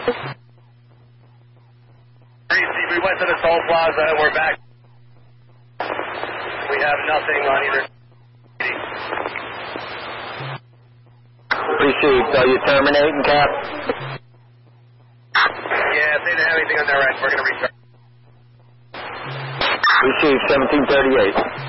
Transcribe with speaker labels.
Speaker 1: We went to the toll plaza. We're back. We have nothing on either.
Speaker 2: Received. Are you terminating, Cap?
Speaker 1: Yeah, if they didn't have anything on their end, we're going to restart.
Speaker 2: Received. 1738.